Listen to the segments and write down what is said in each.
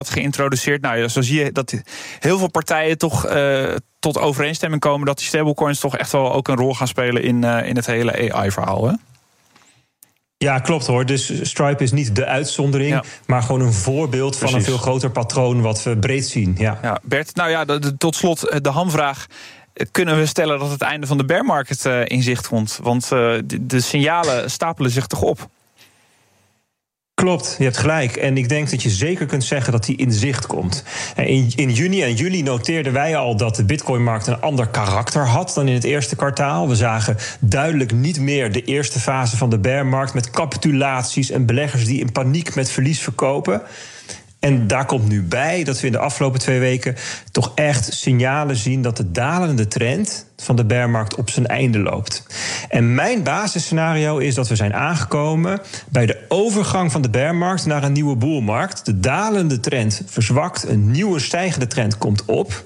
geïntroduceerd. Nou ja, zo zie je dat heel veel partijen toch tot overeenstemming komen dat die stablecoins toch echt wel ook een rol gaan spelen in het hele AI-verhaal, hè? Ja, klopt hoor. Dus Stripe is niet de uitzondering, maar gewoon een voorbeeld van een veel groter patroon wat we breed zien. Ja, Bert, nou ja, tot slot de hamvraag. Kunnen we stellen dat het einde van de bear market in zicht komt? Want de signalen stapelen zich toch op? Klopt, je hebt gelijk. En ik denk dat je zeker kunt zeggen dat die in zicht komt. In juni en juli noteerden wij al dat de bitcoinmarkt een ander karakter had dan in het eerste kwartaal. We zagen duidelijk niet meer de eerste fase van de bearmarkt met capitulaties en beleggers die in paniek met verlies verkopen. En daar komt nu bij dat we in de afgelopen 2 weken toch echt signalen zien dat de dalende trend van de bearmarkt op zijn einde loopt. En mijn basisscenario is dat we zijn aangekomen bij de overgang van de bearmarkt naar een nieuwe boelmarkt. De dalende trend verzwakt, een nieuwe stijgende trend komt op.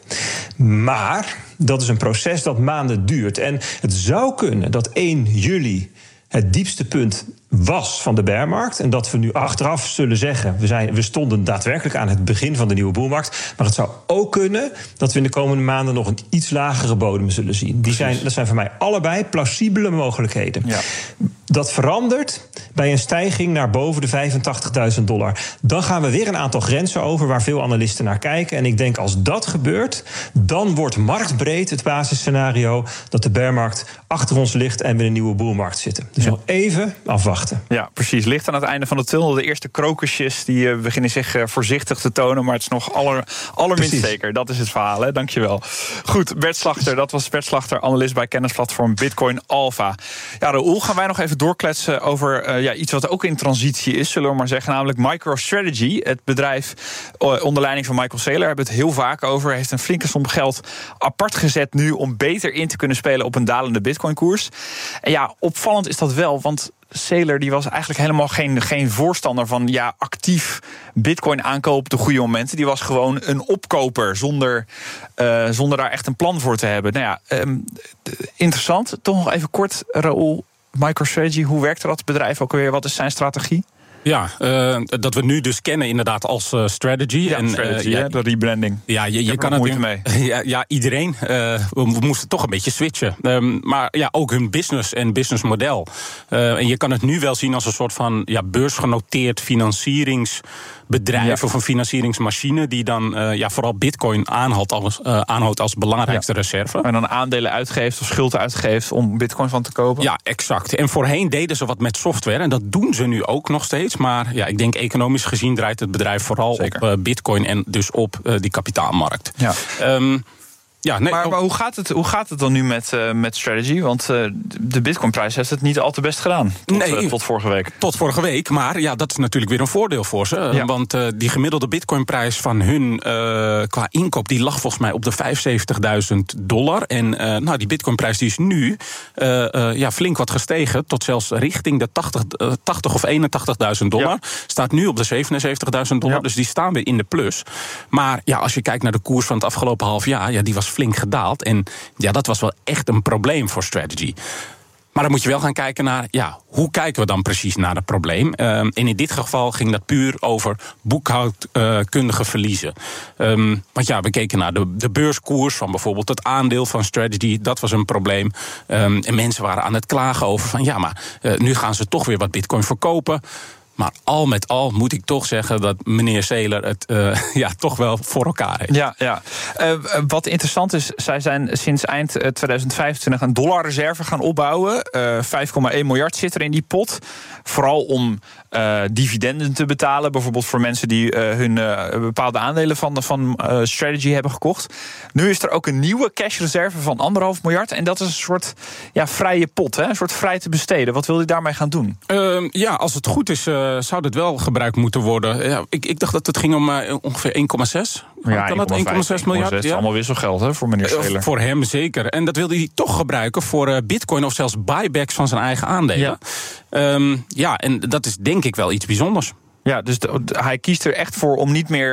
Maar dat is een proces dat maanden duurt. En het zou kunnen dat 1 juli het diepste punt was van de bearmarkt. En dat we nu achteraf zullen zeggen, we stonden daadwerkelijk aan het begin van de nieuwe boelmarkt. Maar het zou ook kunnen dat we in de komende maanden nog een iets lagere bodem zullen zien. Dat zijn voor mij allebei plausibele mogelijkheden. Ja. Dat verandert bij een stijging naar boven de $85.000. Dan gaan we weer een aantal grenzen over waar veel analisten naar kijken. En ik denk als dat gebeurt, dan wordt marktbreed het basisscenario dat de bearmarkt achter ons ligt en we in een nieuwe boelmarkt zitten. Dus nog even afwachten. Ja, precies. Licht aan het einde van de tunnel. De eerste krokusjes die beginnen zich voorzichtig te tonen, maar het is nog allerminst zeker. Dat is het verhaal, hè? Dankjewel. Goed, Bert Slachter, dat was Bert Slachter, analist bij kennisplatform Bitcoin Alpha. Ja, Raoul, gaan wij nog even doorkletsen over iets wat ook in transitie is, zullen we maar zeggen, namelijk MicroStrategy. Het bedrijf onder leiding van Michael Saylor hebben het heel vaak over. Heeft een flinke som geld apart gezet nu om beter in te kunnen spelen op een dalende Bitcoin-koers. En ja, opvallend is dat wel, want Saylor die was eigenlijk helemaal geen voorstander van actief Bitcoin aankopen op de goede momenten. Die was gewoon een opkoper zonder daar echt een plan voor te hebben. Nou ja, interessant. Toch nog even kort, Raoul, MicroStrategy, hoe werkte dat bedrijf ook alweer? Wat is zijn strategie? Ja, dat we nu dus kennen inderdaad als Strategy. Ja, en, Strategy, de rebranding. Ja, je kan het moeite mee. Ja, iedereen. We moesten toch een beetje switchen. Maar ja, ook hun business en businessmodel. En je kan het nu wel zien als een soort van beursgenoteerd financieringsbedrijf of een financieringsmachine die dan vooral Bitcoin aanhoudt als belangrijkste reserve. En dan aandelen uitgeeft of schuld uitgeeft om Bitcoin van te kopen. Ja, exact. En voorheen deden ze wat met software en dat doen ze nu ook nog steeds. Maar ik denk economisch gezien draait het bedrijf vooral op Bitcoin en dus op die kapitaalmarkt. Ja. Maar hoe gaat het dan nu met Strategy? Want de Bitcoinprijs heeft het niet al te best gedaan tot vorige week. Tot vorige week, maar dat is natuurlijk weer een voordeel voor ze. Ja. Want die gemiddelde Bitcoinprijs van hun qua inkoop die lag volgens mij op de $75.000. En die Bitcoinprijs die is nu flink wat gestegen, tot zelfs richting de $80.000 of $81.000. Ja. Staat nu op de $77.000, dus die staan weer in de plus. Maar als je kijkt naar de koers van het afgelopen half jaar, die was flink gedaald. En dat was wel echt een probleem voor Strategy. Maar dan moet je wel gaan kijken naar, hoe kijken we dan precies naar het probleem? En in dit geval ging dat puur over boekhoudkundige verliezen. Want we keken naar de beurskoers van bijvoorbeeld het aandeel van Strategy. Dat was een probleem. En mensen waren aan het klagen over van, nu gaan ze toch weer wat Bitcoin verkopen. Maar al met al moet ik toch zeggen dat meneer Saylor het toch wel voor elkaar heeft. Ja. Wat interessant is, zij zijn sinds eind 2025 een dollarreserve gaan opbouwen. 5,1 miljard zit er in die pot. Vooral om dividenden te betalen. Bijvoorbeeld voor mensen die hun bepaalde aandelen van Strategy hebben gekocht. Nu is er ook een nieuwe cashreserve van 1,5 miljard. En dat is een soort vrije pot, hè? Een soort vrij te besteden. Wat wil hij daarmee gaan doen? Als het goed is, zou dat wel gebruikt moeten worden. Ja, ik dacht dat het ging om ongeveer 1,6. Kan dat 1,6 miljard? Dat is allemaal wisselgeld, hè, voor meneer Saylor. Voor hem zeker. En dat wilde hij toch gebruiken voor Bitcoin of zelfs buybacks van zijn eigen aandelen. En dat is denk ik wel iets bijzonders. Ja, dus hij kiest er echt voor om niet meer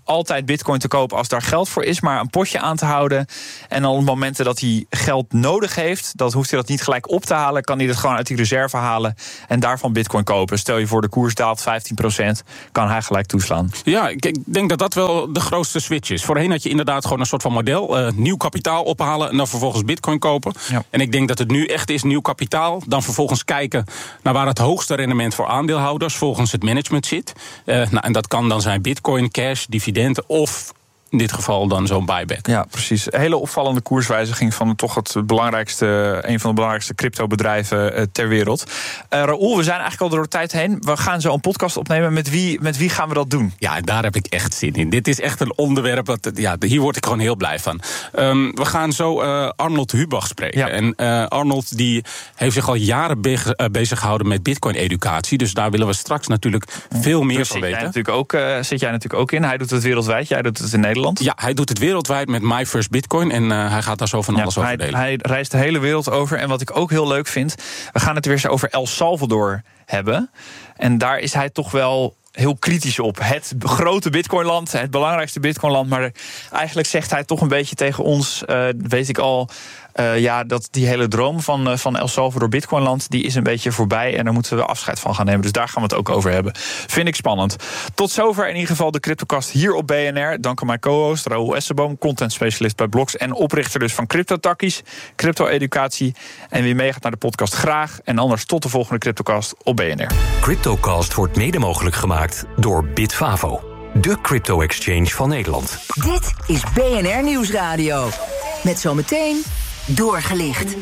altijd bitcoin te kopen als daar geld voor is, maar een potje aan te houden. En dan op momenten dat hij geld nodig heeft, dat hoeft hij dat niet gelijk op te halen, kan hij dat gewoon uit die reserve halen en daarvan bitcoin kopen. Stel je voor de koers daalt 15%, kan hij gelijk toeslaan. Ja, ik denk dat wel de grootste switch is. Voorheen had je inderdaad gewoon een soort van model, nieuw kapitaal ophalen en dan vervolgens bitcoin kopen. Ja. En ik denk dat het nu echt is nieuw kapitaal, dan vervolgens kijken naar waar het hoogste rendement voor aandeelhouders volgens het management zit. En dat kan dan zijn bitcoin, cash, dividenden of in dit geval dan zo'n buyback. Ja, precies. Hele opvallende koerswijziging van toch een van de belangrijkste cryptobedrijven ter wereld. Raoul, we zijn eigenlijk al door de tijd heen. We gaan zo een podcast opnemen. Met wie gaan we dat doen? Ja, daar heb ik echt zin in. Dit is echt een onderwerp, hier word ik gewoon heel blij van. We gaan zo Arnold Hubach spreken. Ja. En Arnold die heeft zich al jaren bezig gehouden met bitcoin-educatie. Dus daar willen we straks natuurlijk veel meer van weten. Zit jij natuurlijk ook in. Hij doet het wereldwijd, jij doet het in Nederland. Ja, hij doet het wereldwijd met My First Bitcoin. En hij gaat daar zo van alles over delen. Hij reist de hele wereld over. En wat ik ook heel leuk vind, we gaan het weer eens over El Salvador hebben. En daar is hij toch wel heel kritisch op. Het grote bitcoinland, het belangrijkste bitcoinland. Maar eigenlijk zegt hij toch een beetje tegen ons, weet ik al, dat die hele droom van El Salvador Bitcoinland, die is een beetje voorbij en daar moeten we afscheid van gaan nemen. Dus daar gaan we het ook over hebben. Vind ik spannend. Tot zover in ieder geval de CryptoCast hier op BNR. Dank aan mijn co-host Raoul Essenboom, content specialist bij Blocks en oprichter dus van CryptoTakkies, crypto-educatie. En wie meegaat naar de podcast graag. En anders tot de volgende CryptoCast op BNR. CryptoCast wordt mede mogelijk gemaakt door Bitfavo, de crypto-exchange van Nederland. Dit is BNR Nieuwsradio. Met zometeen Doorgelicht.